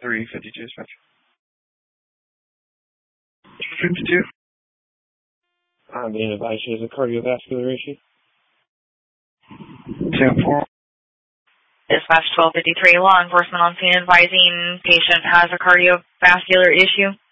352 dispatch. 52. I'm being advised she has a cardiovascular issue. 10-4. Dispatch 1253, law enforcement on scene advising patient has a cardiovascular issue.